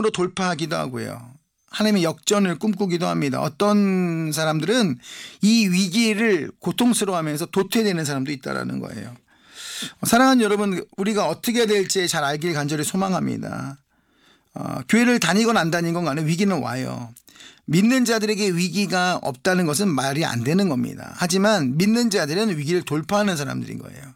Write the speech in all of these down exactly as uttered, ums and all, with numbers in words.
믿음으로 돌파하기도 하고요. 하나님의 역전을 꿈꾸기도 합니다. 어떤 사람들은 이 위기를 고통스러워하면서 도태되는 사람도 있다는 거예요. 사랑하는 여러분, 우리가 어떻게 해야 될지 잘 알길 간절히 소망합니다. 어, 교회를 다니건 안 다니건 간에 위기는 와요. 믿는 자들에게 위기가 없다는 것은 말이 안 되는 겁니다. 하지만 믿는 자들은 위기를 돌파하는 사람들인 거예요.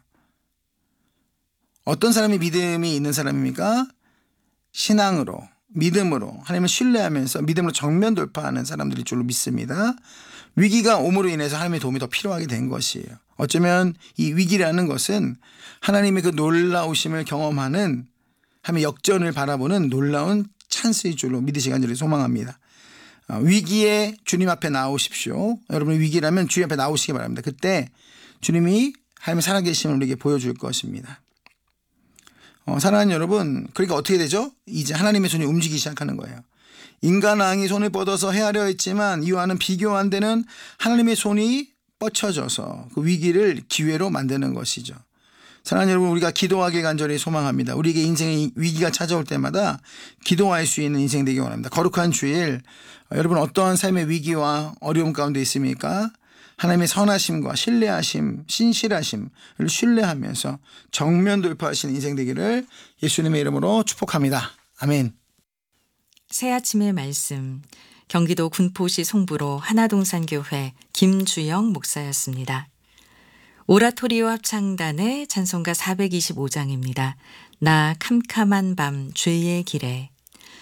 어떤 사람이 믿음이 있는 사람입니까? 신앙으로, 믿음으로, 하나님을 신뢰하면서 믿음으로 정면 돌파하는 사람들일 줄로 믿습니다. 위기가 옴으로 인해서 하나님의 도움이 더 필요하게 된 것이에요. 어쩌면 이 위기라는 것은 하나님의 그 놀라우심을 경험하는, 하나님의 역전을 바라보는 놀라운 찬스일 줄로 믿으시기 간절히 소망합니다. 위기에 주님 앞에 나오십시오. 여러분 위기라면 주님 앞에 나오시기 바랍니다. 그때 주님이 하나님의 살아계심을 우리에게 보여줄 것입니다. 어, 사랑하는 여러분, 그러니까 어떻게 되죠? 이제 하나님의 손이 움직이기 시작하는 거예요. 인간 왕이 손을 뻗어서 헤아려 했지만 이와는 비교 안 되는 하나님의 손이 뻗쳐져서 그 위기를 기회로 만드는 것이죠. 사랑하는 여러분, 우리가 기도하길 간절히 소망합니다. 우리에게 인생의 위기가 찾아올 때마다 기도할 수 있는 인생 되기 원합니다. 거룩한 주일, 여러분 어떠한 삶의 위기와 어려움 가운데 있습니까? 하나님의 선하심과 신뢰하심, 신실하심을 신뢰하면서 정면 돌파하시는 인생 되기를 예수님의 이름으로 축복합니다. 아멘. 새 아침의 말씀, 경기도 군포시 송부로 하나동산교회 김주영 목사였습니다. 오라토리오 합창단의 찬송가 사백이십오 장입니다. 나 캄캄한 밤 죄의 길에.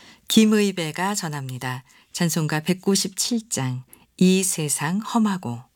김의배가 전합니다. 찬송가 백구십칠 장 이 세상 험하고.